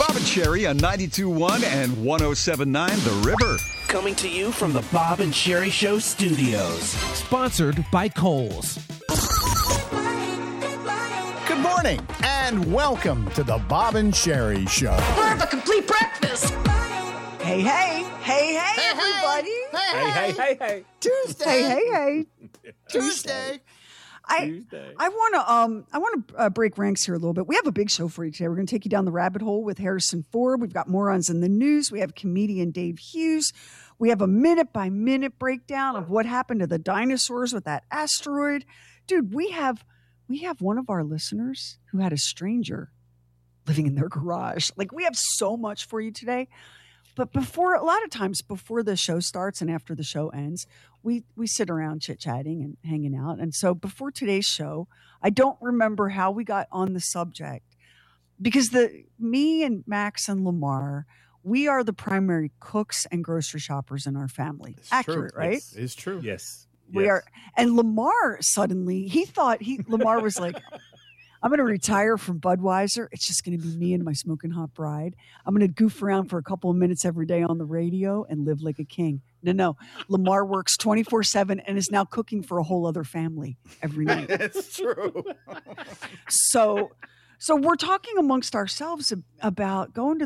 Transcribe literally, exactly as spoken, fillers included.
Bob and Sherry on ninety-two point one and one oh seven point nine The River. Coming to you from the Bob and Sherry Show studios. Sponsored by Kohl's. Good morning and welcome to the Bob and Sherry Show. We'll have a complete breakfast. Hey, hey, hey, hey, hey everybody. Hey, hey, hey, hey. Tuesday. Hey, hey, hey. Tuesday. I Tuesday. I want to um I want to uh, break ranks here a little bit. We have a big show for you today. We're going to take you down the rabbit hole with Harrison Ford. We've got morons in the news. We have comedian Dave Hughes. We have a minute by minute breakdown of what happened to the dinosaurs with that asteroid. Dude, we have we have one of our listeners who had a stranger living in their garage. Like, we have so much for you today. But before, a lot of times before the show starts and after the show ends, we we sit around chit-chatting and hanging out. And so before today's show, I don't remember how we got on the subject because the me and Max and Lamar, we are the primary cooks and grocery shoppers in our family. It's Accurate, true. right? It's, it's true. Yes. We yes. are. And Lamar suddenly, he thought he Lamar was like, I'm going to retire from Budweiser. It's just going to be me and my smoking hot bride. I'm going to goof around for a couple of minutes every day on the radio and live like a king. No, no. Lamar works twenty-four seven and is now cooking for a whole other family every night. It's true. So, so we're talking amongst ourselves about going to